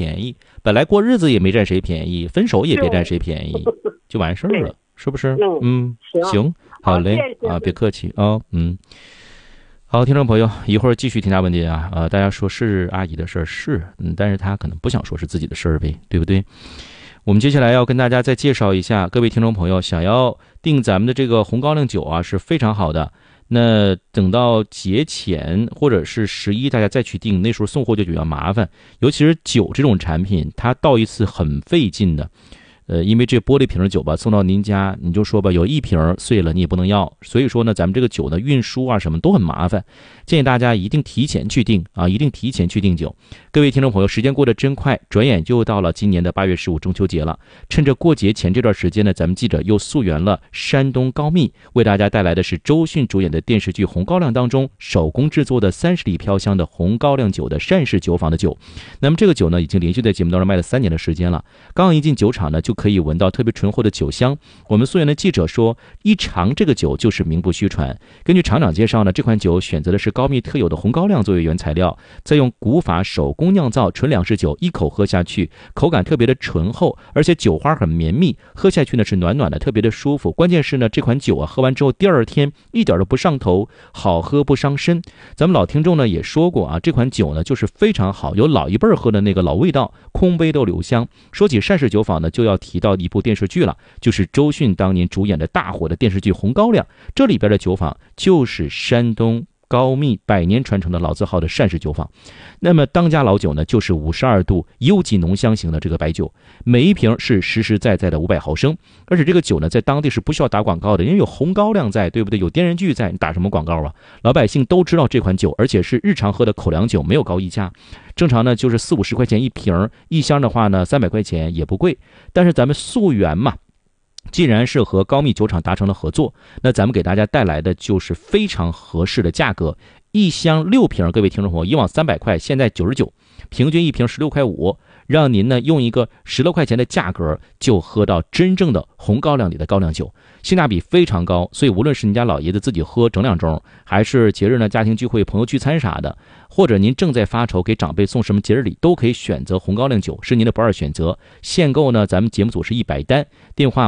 便宜，本来过日子也没占谁便宜，分手也别占谁便宜，就完事儿了，是不是？行，好嘞啊，别客气啊，好，听众朋友，一会儿继续添加问题啊，大家说是阿姨的事儿是，但是她可能不想说是自己的事儿呗，对不对？我们接下来要跟大家再介绍一下，各位听众朋友想要订咱们的这个红高粱酒啊是非常好的。那等到节前或者是11，大家再去订，那时候送货就比较麻烦，尤其是酒这种产品，它倒一次很费劲的。因为这玻璃瓶的酒吧送到您家，你就说吧，有一瓶碎了你也不能要，所以说呢，咱们这个酒呢运输啊什么都很麻烦，建议大家一定提前去订啊，一定提前去订酒。各位听众朋友，时间过得真快，转眼就到了今年的8月15中秋节了。趁着过节前这段时间呢，咱们记者又溯源了山东高密，为大家带来的是周迅主演的电视剧《红高粱》当中手工制作的30里飘香的红高粱酒的单氏酒坊的酒。那么这个酒呢，已经连续在节目当中卖了3年的时间了。刚一进酒厂呢，就可以闻到特别醇厚的酒香。我们溯源的记者说，一尝这个酒就是名不虚传。根据厂长介绍呢，这款酒选择的是高密特有的红高粱作为原材料，再用古法手工酿造纯粮食酒，一口喝下去，口感特别的醇厚，而且酒花很绵密，喝下去呢是暖暖的，特别的舒服。关键是呢，这款酒啊，喝完之后第2天一点都不上头，好喝不伤身。咱们老听众呢也说过啊，这款酒呢就是非常好，有老一辈喝的那个老味道，空杯都留香。说起单氏酒坊呢，就要提到一部电视剧了，就是周迅当年主演的大火的电视剧《红高粱》，这里边的酒坊就是山东高密100年传承的老字号的单氏酒坊。那么当家老酒呢，就是52度优级浓香型的这个白酒，每一瓶是实实在在的500毫升，而且这个酒呢，在当地是不需要打广告的，因为有红高粱在，对不对？有电视剧在，你打什么广告啊？老百姓都知道这款酒，而且是日常喝的口粮酒，没有高溢价。正常呢就是40-50块钱一瓶，一箱的话呢300块钱也不贵。但是咱们溯源嘛，既然是和高密酒厂达成了合作，那咱们给大家带来的就是非常合适的价格，一箱6瓶，各位听众朋友，以往300块，现在99，平均一瓶16块5，让您呢用一个10多块钱的价格就喝到真正的红高粱里的高粱酒，性价比非常高。所以无论是您家老爷子自己喝整2盅，还是节日呢家庭聚会、朋友聚餐啥的，或者您正在发愁给长辈送什么节日礼，都可以选择红高粱酒，是您的不二选择。限购呢，咱们节目组是100单，电话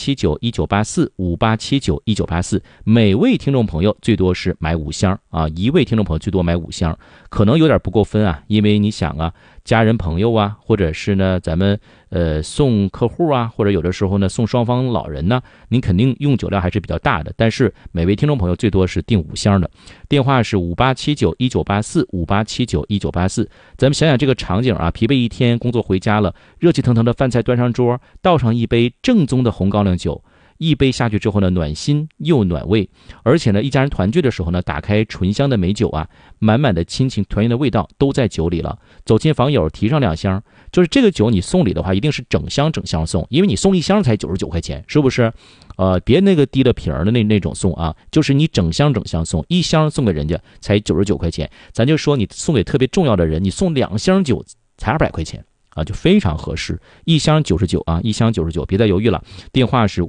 58791984，58791984，每位听众朋友最多是买5箱啊，一位听众朋友最多买5箱，可能有点不够分啊，因为你想啊，家人朋友啊，或者是呢咱们送客户啊，或者有的时候呢送双方老人呢，您肯定用酒量还是比较大的，但是每位听众朋友最多是订5箱的。电话是58791984，58791984。咱们想想这个场景啊，疲惫一天工作回家了，热气腾腾的饭菜端上桌，倒上一杯正宗的红高粱酒，一杯下去之后呢，暖心又暖胃，而且呢，一家人团聚的时候呢，打开醇香的美酒啊，满满的亲情团圆的味道都在酒里了。走亲访友提上2箱，就是这个酒你送礼的话，一定是整箱送，因为你送1箱才99块钱，是不是？别那个低了瓶的那种送啊，就是你整箱送，1箱送给人家才99块钱，咱就说你送给特别重要的人，你送2箱酒才200块钱。啊，就非常合适，1箱99啊，1箱99，别再犹豫了。电话是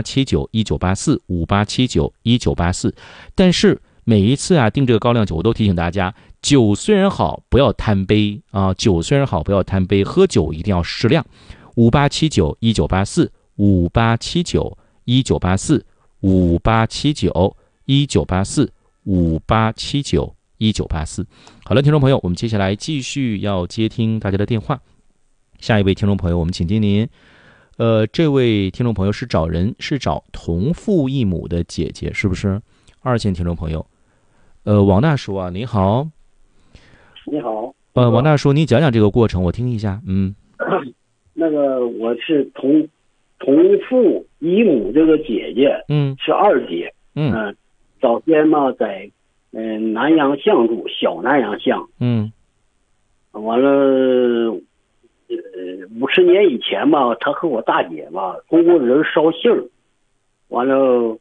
58791984，58791984。但是每一次啊订这个高粱酒，我都提醒大家，酒虽然好，不要贪杯啊，酒虽然好，不要贪杯，喝酒一定要适量。58791984，58791984，58791984。好了，听众朋友，我们接下来继续要接听大家的电话。下一位听众朋友，我们请接您。这位听众朋友是找同父异母的姐姐，是不是？2线听众朋友，王大叔啊，你好。 你好。 王大叔，你讲讲这个过程，我听一下。 那个我是同父异母这个姐姐，是2姐。早先嘛在南阳巷住，小南阳巷。完了。50年以前吧，他和我大姐吧，中国人捎姓，完了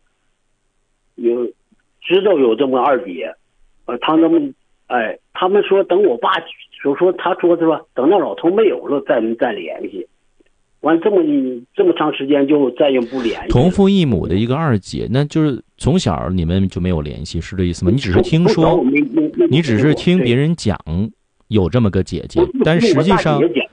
知道有这么2姐，他们说等我爸说他说是吧，等那老头没有了再联系，完这么长时间就再也不联系。同父异母的一个2姐，那就是从小你们就没有联系，是这意思吗？你只是听说，你只是听别人讲有这么个姐姐，但实际上